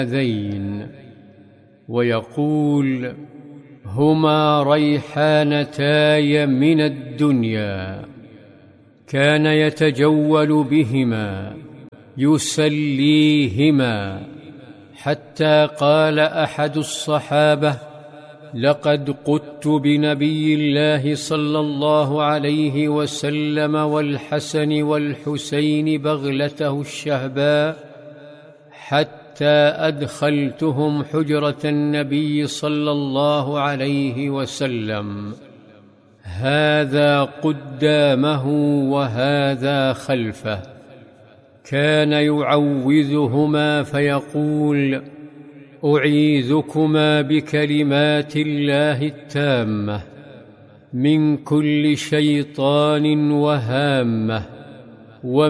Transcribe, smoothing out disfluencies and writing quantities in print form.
هذين ويقول: هما ريحانتاي من الدنيا. كان يتجول بهما يسليهما، حتى قال أحد الصحابة: لقد قدت بنبي الله صلى الله عليه وسلم والحسن والحسين بغلته الشهباء حتى أدخلتهم حجرة النبي صلى الله عليه وسلم، هذا قدامه وهذا خلفه. كان يعوذهما فيقول: أعيذكما بكلمات الله التامة من كل شيطان وهامة